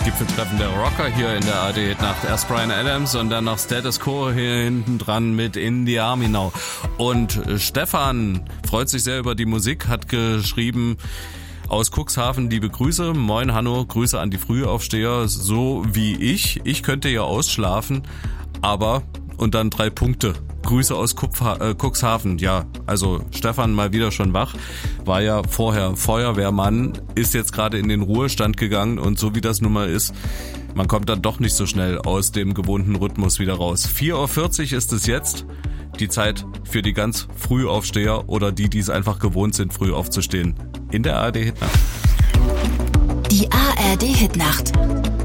Gipfeltreffen der Rocker hier in der ARD-Nacht. Erst Bryan Adams und dann noch Status Quo hier hinten dran mit In the Army Now. Und Stefan freut sich sehr über die Musik, hat geschrieben: Aus Cuxhaven liebe Grüße. Moin Hanno, Grüße an die Frühaufsteher, so wie ich. Ich könnte ja ausschlafen, aber... Und dann 3 Punkte. Grüße aus Cuxhaven. Ja, also Stefan mal wieder schon wach. War ja vorher Feuerwehrmann, ist jetzt gerade in den Ruhestand gegangen und so wie das nun mal ist, man kommt dann doch nicht so schnell aus dem gewohnten Rhythmus wieder raus. 4:40 Uhr ist es jetzt. Die Zeit für die ganz Frühaufsteher oder die es einfach gewohnt sind, früh aufzustehen. In der ARD Hitnacht. Die ARD Hitnacht.